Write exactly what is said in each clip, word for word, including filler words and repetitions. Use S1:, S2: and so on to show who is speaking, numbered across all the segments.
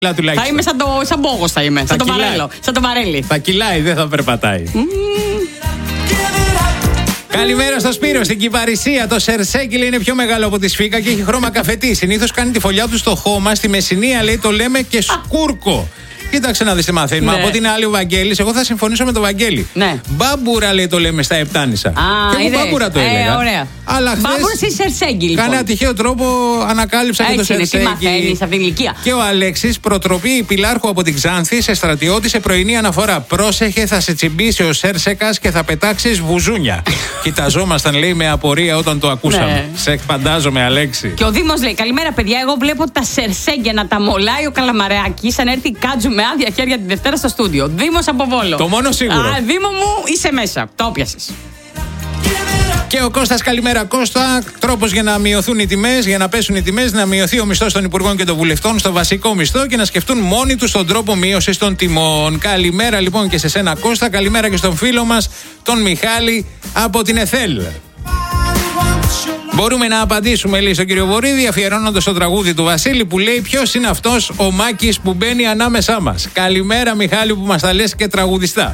S1: Θα είμαι σαν, το, σαν Μπόγος θα είμαι, θα σαν το Βαρέλο, σαν το Βαρέλι.
S2: Θα κυλάει, δεν θα περπατάει. Mm. Καλημέρα στο Σπύρο. Στην Κυπαρισία το Σερσέγγιλ είναι πιο μεγάλο από τη Σφίκα και έχει χρώμα καφετή. Συνήθως κάνει τη φωλιά του στο χώμα. Στη Μεσσηνία λέει το λέμε και σκούρκο. Κοίταξε να δεις τι μαθαίνουμε. Ναι. Από ότι είναι άλλη ο Βαγγέλης, εγώ θα συμφωνήσω με τον Βαγγέλη. Ναι. Μπάμπουρα λέει το λέμε στα Επτάνησα. Α, και εγώ μπάμπουρα το έλεγα. Ε, ωραία. Αλλά χθες, μπάμπουρα ή Σερσέγγιλ. Λοιπόν. Κάνα τυχαίο τρόπο ανακάλυψα και το Σερσέγγιλ. Τι μαθαίνεις από την ηλικία. Και ο Αλέξης προτροπή πιλάρχου από την Ξάνθη σε στρατιώτη σε πρωινή αναφορά. Πρόσεχε, θα σε τσιμπήσει ο Σέρσεκας και θα πετάξεις βουζούνια. Κοιταζόμασταν λέει με απορία όταν το ακούσαμε. Ναι. Σε φαντάζομαι, Αλέξη. Και ο Δήμος λέει καλημέρα παιδιά. Εγώ βλέπω τα Σερσέγγια να τα μολάει ο Καλαμαρεάκης αν έρθει Κάτζου με άδεια χέρια την Δευτέρα στο στούντιο. Δήμος από Βόλο. Το μόνο σίγουρο. Α, Δήμο μου είσαι μέσα. Το όπιασες. Και ο Κώστας, καλημέρα Κώστα. Τρόπος για να μειωθούν οι τιμές, για να πέσουν οι τιμές, να μειωθεί ο μισθός των υπουργών και των βουλευτών στο βασικό μισθό και να σκεφτούν μόνοι τους τον τρόπο μείωσης των τιμών. Καλημέρα λοιπόν και σε σένα Κώστα. Καλημέρα και στον φίλο μας, τον Μιχάλη από την ΕΘΕΛ. Μπορούμε να απαντήσουμε, λέει, στον κύριο Βορύδη, αφιερώνοντας το τραγούδι του Βασίλη που λέει ποιος είναι αυτός ο Μάκης που μπαίνει ανάμεσά μας. Καλημέρα Μιχάλη που μας τα λες και τραγουδιστά.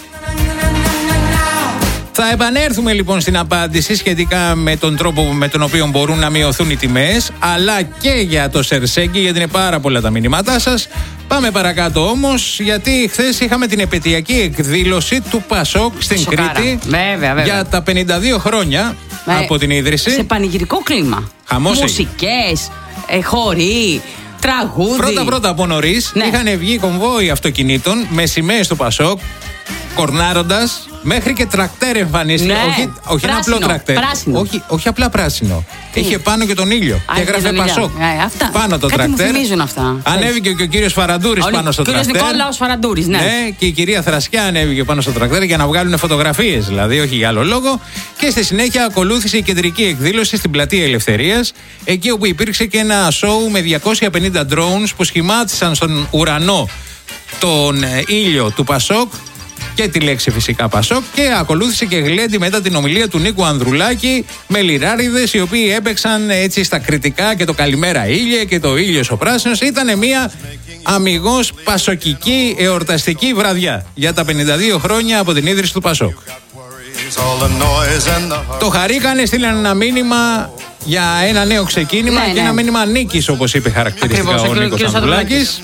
S2: Θα επανέλθουμε λοιπόν στην απάντηση σχετικά με τον τρόπο με τον οποίο μπορούν να μειωθούν οι τιμές, αλλά και για το Σερσέγγι, γιατί είναι πάρα πολλά τα μηνύματά σας. Πάμε παρακάτω όμως, γιατί χθες είχαμε την επαιτειακή εκδήλωση του Πασόκ στην Σοκάρα. Κρήτη. Βέβαια, βέβαια. Για τα πενήντα δύο χρόνια με, από την ίδρυση. Σε πανηγυρικό κλίμα. Χαμός. Μουσικές, ε, χοροί, τραγούδι. Πρώτα-πρώτα από νωρίς, ναι, είχαν βγει κομβόι αυτοκινήτων με σημαίες του Πασόκ, κορνάροντας. Μέχρι και τρακτέρ εμφανίστηκε. Ναι. Όχι, όχι ένα απλό τρακτέρ. Όχι, όχι απλά πράσινο. Τι? Είχε πάνω και τον ήλιο. Α, και έγραφε Πασόκ. Ε, αυτά. Πάνω το κάτι τρακτέρ. Μου θυμίζουν αυτά. Ανέβηκε και ο κύριος Φαραντούρης πάνω στο τρακτέρ. Ο κύριος Νικόλαος Φαραντούρης, ναι. ναι. Και η κυρία Θρασκιά ανέβηκε πάνω στο τρακτέρ για να βγάλουν φωτογραφίες, δηλαδή, όχι για άλλο λόγο. Και στη συνέχεια ακολούθησε η κεντρική εκδήλωση στην Πλατεία Ελευθερίας. Εκεί όπου υπήρξε και ένα σόου με διακόσια πενήντα drones που σχημάτισαν στον ουρανό τον ήλιο του Πασόκ. Και τη λέξη φυσικά Πασόκ, και ακολούθησε και γλέντι μετά την ομιλία του Νίκου Ανδρουλάκη με λιράριδες οι οποίοι έπαιξαν έτσι στα κριτικά και το καλημέρα ήλιε και το ήλιος ο πράσινος. Ήτανε μια αμιγώς πασοκική εορταστική βραδιά για τα πενήντα δύο χρόνια από την ίδρυση του Πασόκ. Το χαρήκανε, στείλαν ένα μήνυμα για ένα νέο ξεκίνημα, ναι, και ναι, ένα μήνυμα νίκης, όπως είπε χαρακτηριστικά ακριβώς, ο Νίκος Ανδρουλάκης.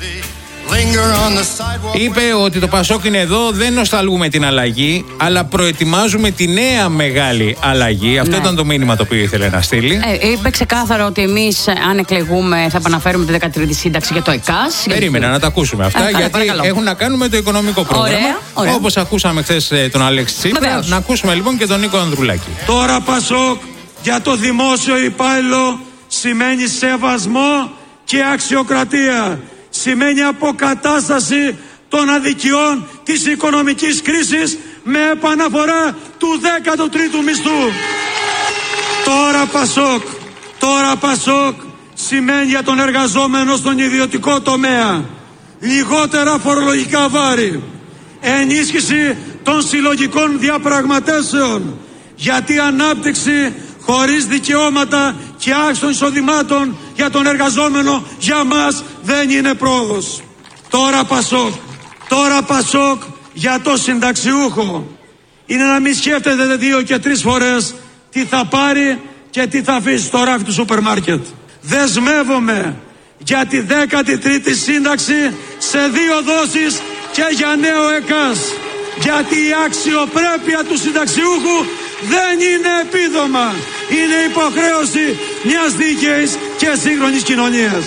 S2: Είπε ότι το Πασόκ είναι εδώ, δεν νοσταλγούμε την αλλαγή, αλλά προετοιμάζουμε τη νέα μεγάλη αλλαγή. Αυτό, ναι, ήταν το μήνυμα το οποίο ήθελε να στείλει. Ε, είπε ξεκάθαρα ότι εμείς, αν εκλεγούμε, θα επαναφέρουμε τη δεκατρίτη σύνταξη για το ΕΚΑΣ. Περίμενα να τα ακούσουμε αυτά, ε, γιατί παρακαλώ, έχουν να κάνουν με το οικονομικό πρόγραμμα. Όπως ακούσαμε χθες τον Αλέξη Τσίπρα. Βεβαίως. Να ακούσουμε λοιπόν και τον Νίκο Ανδρουλάκη. Τώρα Πασόκ για το δημόσιο υπάλληλο σημαίνει σεβασμό και αξιοκρατία. Σημαίνει αποκατάσταση των αδικιών της οικονομικής κρίσης με επαναφορά του δέκατου τρίτου μισθού. Τώρα Πασόκ, τώρα Πασόκ σημαίνει για τον εργαζόμενο στον ιδιωτικό τομέα λιγότερα φορολογικά βάρη, ενίσχυση των συλλογικών διαπραγματεύσεων, γιατί ανάπτυξη χωρίς δικαιώματα και αύξηση των εισοδημάτων για τον εργαζόμενο για μας δεν είναι πρόοδος. Τώρα Πασόκ, τώρα Πασόκ για το συνταξιούχο είναι να μην σκέφτεται δύο και τρεις φορές τι θα πάρει και τι θα αφήσει στο ράφι του σούπερ μάρκετ. Δεσμεύομαι για τη δέκατη τρίτη σύνταξη σε δύο δόσεις και για νέο ΕΚΑΣ, γιατί η αξιοπρέπεια του συνταξιούχου δεν είναι επίδομα, είναι υποχρέωση μιας δίκαιης και σύγχρονης κοινωνίας.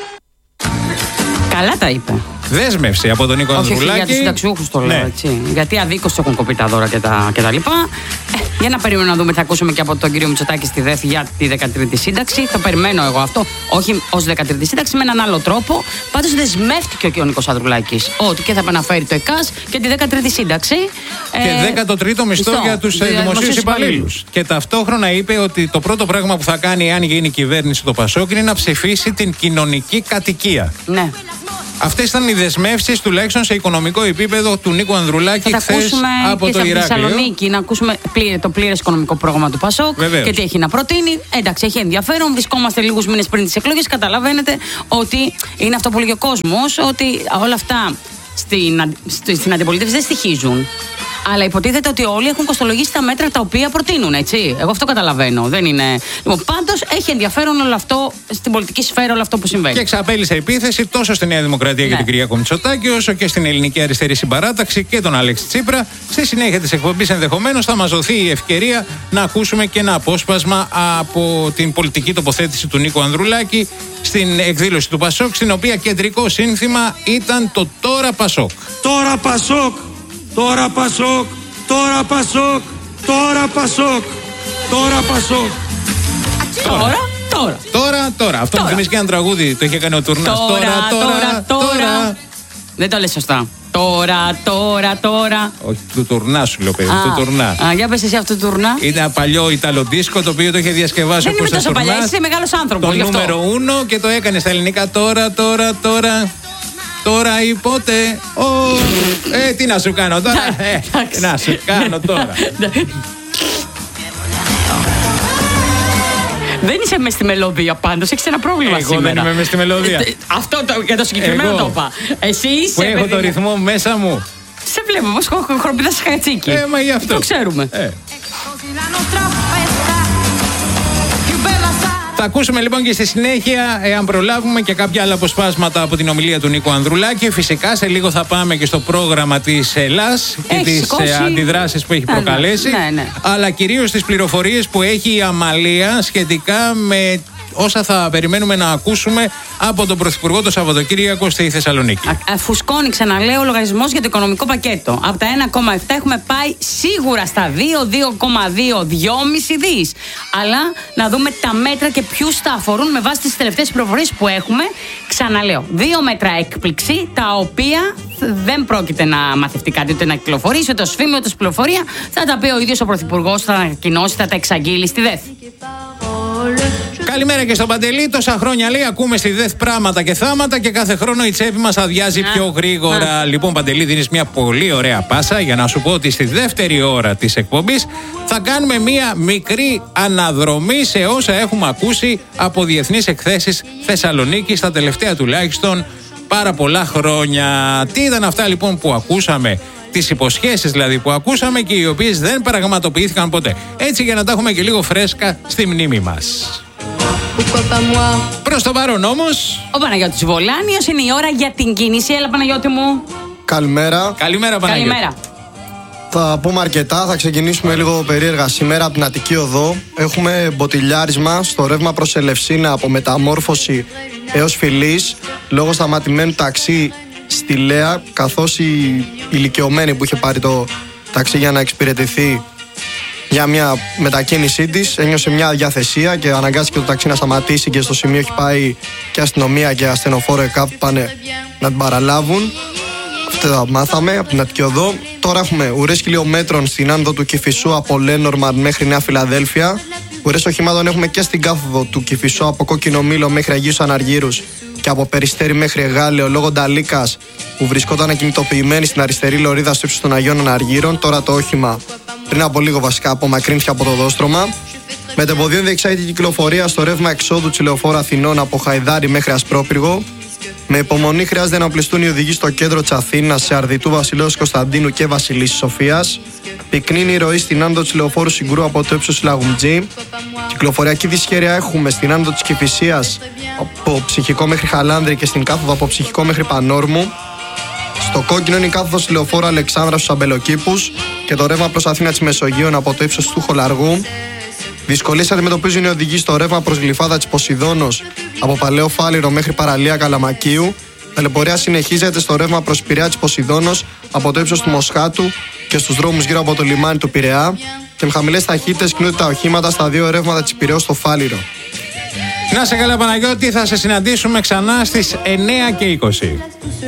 S2: Καλά τα είπε. Δέσμευση από τον Νίκο Ανδρουλάκη. Όχι, για τους συνταξιούχους το λέω, ναι, έτσι. Γιατί αδίκως έχουν κοπεί τα δώρα και τα, και τα λοιπά. Ε, για να περιμένουμε να δούμε, θα ακούσουμε και από τον κύριο Μητσοτάκη στη ΔΕΘ για τη δεκατρίτη σύνταξη. Το περιμένω εγώ αυτό, όχι ως δεκατρίτη σύνταξη, με έναν άλλο τρόπο. Πάντως δεσμεύτηκε και ο Νίκος Ανδρουλάκης ότι και θα επαναφέρει το ΕΚΑΣ και τη δεκατρίτη σύνταξη. Και ε, δέκατο τρίτο μισθό στο, για τους δημοσίους υπαλλήλους. Και ταυτόχρονα είπε ότι το πρώτο πράγμα που θα κάνει, αν γίνει κυβέρνηση το Πασόκ, είναι να ψηφίσει την κοινωνική κατοικία. Ναι. Αυτές ήταν οι δεσμεύσεις τουλάχιστον σε οικονομικό επίπεδο του Νίκου Ανδρουλάκη χθες από το Ηράκλειο. Στη
S1: Θεσσαλονίκη να ακούσουμε πλήρε, το πλήρες οικονομικό πρόγραμμα του Πασόκ. Βεβαίως. Και τι έχει να προτείνει. Εντάξει, έχει ενδιαφέρον. Βρισκόμαστε λίγους μήνες πριν τις εκλογές. Καταλαβαίνετε ότι είναι αυτό που λέγει ο κόσμος, ότι όλα αυτά στην, στην αντιπολίτευση δεν στοιχίζουν. Αλλά υποτίθεται ότι όλοι έχουν κοστολογήσει τα μέτρα τα οποία προτείνουν, έτσι. Εγώ αυτό καταλαβαίνω. Δεν είναι. Λοιπόν, πάντως έχει ενδιαφέρον όλο αυτό στην πολιτική σφαίρα, όλο αυτό που συμβαίνει.
S2: Και εξαπέλυσε επίθεση τόσο στη Νέα Δημοκρατία ναι. και τον Κυριάκο Μητσοτάκη, όσο και στην Ελληνική Αριστερή Συμπαράταξη και τον Αλέξη Τσίπρα. Στη συνέχεια της εκπομπής, ενδεχομένως, θα μας δοθεί η ευκαιρία να ακούσουμε και ένα απόσπασμα από την πολιτική τοποθέτηση του Νίκου Ανδρουλάκη στην εκδήλωση του Πασόκ, στην οποία κεντρικό σύνθημα ήταν το Τώρα Πασόκ.
S3: Τώρα Πασόκ! Τώρα Πασόκ, τώρα Πασόκ, τώρα Πασόκ, τώρα Πασόκ.
S1: Τώρα, τώρα.
S2: Τώρα, τώρα. Αυτό μου θυμίζει και ένα τραγούδι, το είχε κάνει ο Τουρνάς.
S1: Τώρα, τώρα, τώρα, τώρα. Δεν το λες σωστά. Τώρα, τώρα, τώρα.
S2: Όχι, του Τουρνά σου λέω, παιδί. Του Τουρνά.
S1: Α, για πες εσύ αυτό του Τουρνά.
S2: Είναι ένα παλιό Ιταλοντίσκο το οποίο το είχε διασκευάσει ο Κώστας Τουρνάς.
S1: Δεν είμαι τόσο παλιά, είσαι μεγάλος άνθρωπος.
S2: Το νούμερο unu και το έκανε στα ελληνικά τώρα, τώρα, τώρα. Τώρα ή πότε. Oh. Ε, τι να σου κάνω τώρα. ε, να σου κάνω τώρα.
S1: Δεν είσαι μες στη μελωδία πάντως, έχεις ένα πρόβλημα
S2: Εγώ
S1: σήμερα.
S2: Εγώ δεν είμαι μες στη μελωδία.
S1: Αυτό το, για το συγκεκριμένο
S2: Εγώ,
S1: το είπα. Εσύ είσαι.
S2: Που έχω το ρυθμό μέσα μου.
S1: Σε βλέπω, όμως χοροπηδάς χατσίκι.
S2: Ε, μα γι' αυτό.
S1: Το ξέρουμε.
S2: Ε. Θα ακούσουμε λοιπόν και στη συνέχεια, εάν προλάβουμε, και κάποια άλλα αποσπάσματα από την ομιλία του Νίκου Ανδρουλάκη. Φυσικά σε λίγο θα πάμε και στο πρόγραμμα της Ελλάς και τις σηκώσει... αντιδράσεις που έχει προκαλέσει.
S1: Ναι, ναι.
S2: Αλλά κυρίως τις πληροφορίες που έχει η Αμαλία σχετικά με όσα θα περιμένουμε να ακούσουμε από τον Πρωθυπουργό το Σαββατοκύριακο στη Θεσσαλονίκη.
S1: Α, φουσκώνει, ξαναλέω, ο λογαριασμός για το οικονομικό πακέτο. Από τα ένα κόμμα επτά έχουμε πάει σίγουρα στα δύο, δύο κόμμα δύο, δυόμισι δις. Αλλά να δούμε τα μέτρα και ποιους θα αφορούν με βάση τις τελευταίες πληροφορίες που έχουμε. Ξαναλέω, δύο μέτρα έκπληξη, τα οποία δεν πρόκειται να μαθευτεί κάτι, ούτε να κυκλοφορήσει, ούτε ως φήμη, ούτε ως πληροφορία. Θα τα πει ο ίδιος ο Πρωθυπουργός, θα ανακοινώσει, θα τα εξαγγείλει στη ΔΕΘ.
S2: Καλημέρα και στον Παντελή. Τόσα χρόνια λέει ακούμε στη ΔΕΘ πράγματα και θάματα και κάθε χρόνο η τσέπη μας αδειάζει α, πιο γρήγορα. Α. Λοιπόν, Παντελή, δίνεις μια πολύ ωραία πάσα για να σου πω ότι στη δεύτερη ώρα της εκπομπής θα κάνουμε μια μικρή αναδρομή σε όσα έχουμε ακούσει από διεθνείς εκθέσεις Θεσσαλονίκη στα τελευταία τουλάχιστον πάρα πολλά χρόνια. Τι ήταν αυτά λοιπόν που ακούσαμε? Τις υποσχέσεις δηλαδή που ακούσαμε και οι οποίες δεν πραγματοποιήθηκαν ποτέ. Έτσι για να τα έχουμε και λίγο φρέσκα στη μνήμη μας. Προς το παρόν όμως,
S1: ο Παναγιώτης Βολάνιος, είναι η ώρα για την κίνηση. Έλα Παναγιώτη μου.
S4: Καλημέρα.
S2: Καλημέρα Παναγιώτη.
S1: Καλημέρα.
S4: Θα πούμε αρκετά, θα ξεκινήσουμε λίγο περίεργα σήμερα από την Αττική Οδό. Έχουμε μποτιλιάρισμα στο ρεύμα προς Ελευσίνα από μεταμόρφωση έως Φυλής λόγω σταματημένου ταξί στη Λέα, καθώς η ηλικιωμένη που είχε πάρει το ταξί για να εξυπηρετηθεί για μια μετακίνησή της ένιωσε μια αδιαθεσία και αναγκάστηκε το ταξί να σταματήσει και στο σημείο έχει πάει και αστυνομία και ασθενοφόρο ΕΚΑΒ που πάνε να την παραλάβουν. Αυτό μάθαμε από την Αττική Οδό. Τώρα έχουμε ουρές χιλιόμετρων στην άνοδο του Κηφισού από Λένορμαν μέχρι Νέα Φιλαδέλφια. Ουρές οχημάτων έχουμε και στην κάθοδο του Κηφισού από Κόκκινο Μήλο μέχρι Αγίους Αναργύρους και από Περιστέρι μέχρι Εγάλεο λόγω Νταλίκας που βρισκόταν ακινητοποιημένη στην αριστερή λωρίδα στο ύψος των Αγίων Αναργύρων. Τώρα το όχημα πριν από λίγο βασικά απομακρύνθηκε από το δόστρωμα. Μετεμποδίων διεξάγεται η κυκλοφορία στο ρεύμα εξόδου της Λεωφόρου Αθηνών από Χαϊδάρι μέχρι Ασπρόπυργο. Με υπομονή χρειάζεται να οπλιστούν οι οδηγοί στο κέντρο της Αθήνας, σε Αρδιτού, Βασιλέως Κωνσταντίνου και Βασιλίσσης Σοφίας. Πυκνή η ροή στην άνοδο της Λεωφόρου Συγκρού από το ύψος Λαγουμτζή. Κυκλοφοριακή δυσχέρεια έχουμε στην άνοδο της Κηφισίας από Ψυχικό μέχρι Χαλάνδρη και στην κάθοδο από Ψυχικό μέχρι Πανόρμου. Στο κόκκινο είναι η κάθοδος Λεωφόρου Αλεξάνδρα στους Αμπελοκήπους και το ρεύμα προς Αθήνα της Μεσογείων από το ύψος του Χολαργού. Δυσκολίες αντιμετωπίζουν οι οδηγοί στο ρεύμα προς Γλυφάδα της Ποσειδώνος από Παλαιό Φάληρο μέχρι Παραλία Καλαμακίου. Ταλαιπωρία συνεχίζεται στο ρεύμα προς Πειραιά της Ποσειδώνος από το ύψος του Μοσχάτου και στους δρόμους γύρω από το λιμάνι του Πειραιά. Και με χαμηλές ταχύτητες κινούνται τα οχήματα στα δύο ρεύματα της Πειραιώς στο Φάληρο.
S2: Να σε καλά Παναγιώτη, θα σε συναντήσουμε ξανά στις εννέα και είκοσι.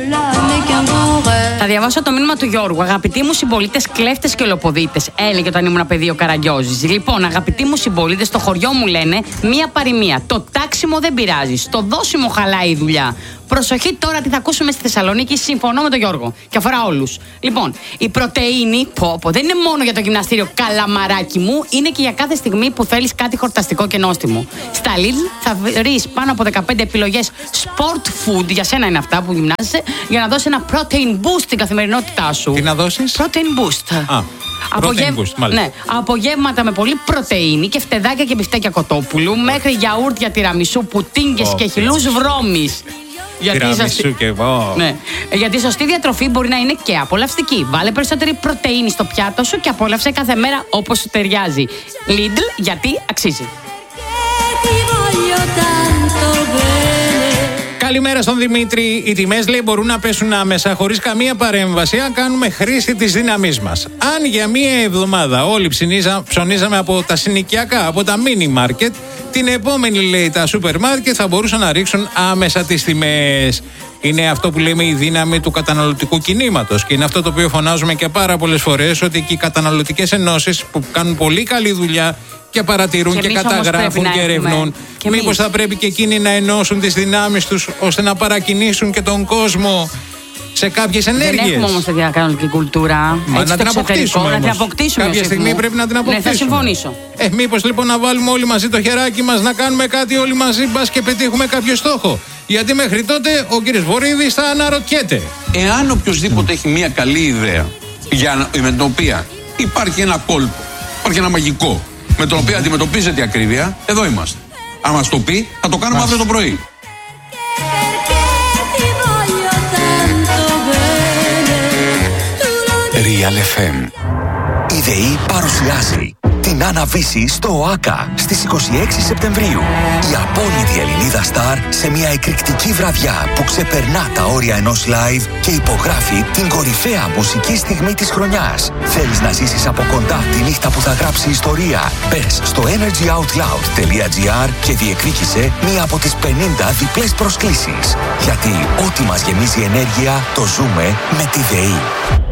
S1: Θα διαβάσω το μήνυμα του Γιώργου. Αγαπητοί μου συμπολίτες, κλέφτες και ολοποδίτες. Έλεγε όταν ήμουν παιδί ο Καραγκιόζης. Λοιπόν, αγαπητοί μου συμπολίτες, στο χωριό μου λένε μία παροιμία. Το τάξιμο δεν πειράζει. Στο δώσιμο χαλάει η δουλειά. Προσοχή τώρα τι θα ακούσουμε στη Θεσσαλονίκη. Συμφωνώ με τον Γιώργο και αφορά όλους. Λοιπόν, η πρωτεΐνη, πω, πω, δεν είναι μόνο για το γυμναστήριο καλαμαράκι μου, είναι και για κάθε στιγμή που θέλεις κάτι χορταστικό και νόστιμο. Στα Lidl θα βρεις πάνω από δεκαπέντε επιλογές sport food, για σένα είναι αυτά που γυμνάζεσαι, για να δώσει ένα protein boost στην καθημερινότητά σου.
S2: Τι να δώσεις?
S1: Protein boost.
S2: Α.
S1: Απογευ... ναι, απογεύματα με πολύ πρωτεΐνη και φτεδάκια και μπιφτέκια κοτόπουλου, μέχρι γιαούρτια τυραμισού, πουτίνγκες oh, και χυλούς βρώμης. Γιατί, σωστη...
S2: και... oh.
S1: ναι. Γιατί η σωστή διατροφή μπορεί να είναι και απολαυστική. Βάλε περισσότερη πρωτεΐνη στο πιάτο σου και απόλαυσε κάθε μέρα όπως σου ταιριάζει. Lidl, γιατί αξίζει.
S2: Καλημέρα στον Δημήτρη. Οι τιμές, λέει, μπορούν να πέσουν άμεσα χωρίς καμία παρέμβαση αν κάνουμε χρήση της δύναμής μας. Αν για μία εβδομάδα όλοι ψωνίζα, ψωνίζαμε από τα συνοικιακά, από τα μίνι μάρκετ, την επόμενη, λέει, τα σούπερ μάρκετ θα μπορούσαν να ρίξουν άμεσα τις τιμές. Είναι αυτό που λέμε η δύναμη του καταναλωτικού κινήματος και είναι αυτό το οποίο φωνάζουμε και πάρα πολλές φορές, ότι και οι καταναλωτικές ενώσεις που κάνουν πολύ καλή δουλειά και παρατηρούν και, και καταγράφουν και ερευνούν, μήπως θα πρέπει και εκείνοι να ενώσουν τις δυνάμεις τους ώστε να παρακινήσουν και τον κόσμο σε κάποιες ενέργειες.
S1: Δεν έχουμε όμως την καταναλωτική κουλτούρα.
S2: Μα να την αποκτήσουμε,
S1: να την αποκτήσουμε.
S2: Κάποια στιγμή πρέπει να την αποκτήσουμε.
S1: Ναι, θα συμφωνήσω.
S2: Ε, μήπως λοιπόν να βάλουμε όλοι μαζί το χεράκι μας, να κάνουμε κάτι όλοι μαζί, μπας και πετύχουμε κάποιο στόχο. Γιατί μέχρι τότε ο κύριος Βορίδης θα αναρωτιέται.
S5: Εάν οποιοδήποτε έχει μια καλή ιδέα για, με την οποία υπάρχει ένα κόλπο, υπάρχει ένα μαγικό, με τον οποίο αντιμετωπίζεται η ακρίβεια, εδώ είμαστε. Αν μας το πει, θα το κάνουμε αύριο το πρωί.
S6: Real εφ εμ. Η ΔΕΗ παρουσιάζει την Άννα Βύση στο ΟΑΚΑ στις είκοσι έξι Σεπτεμβρίου. Η απόλυτη Ελληνίδα στάρ σε μια εκρηκτική βραδιά που ξεπερνά τα όρια ενός live και υπογράφει την κορυφαία μουσική στιγμή της χρονιάς. Θέλεις να ζήσεις από κοντά τη νύχτα που θα γράψει ιστορία? Μπες στο energyoutloud τελεία gr και διεκδίκησε μία από τις πενήντα διπλές προσκλήσεις. Γιατί ό,τι μας γεμίζει ενέργεια το ζούμε με τη ΔΕΗ.